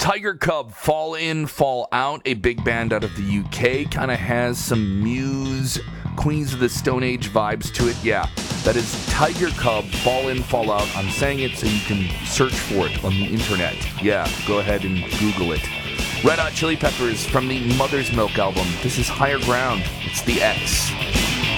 Tiger Cub, Fall In, Fall Out, a big band out of the UK. Kind of has some Muse, Queens of the Stone Age vibes to it. Yeah, that is Tiger Cub, Fall In, Fall Out. I'm saying it so you can search for it on the internet. Yeah, go ahead and Google it. Red Hot Chili Peppers from the Mother's Milk album. This is Higher Ground. It's the X.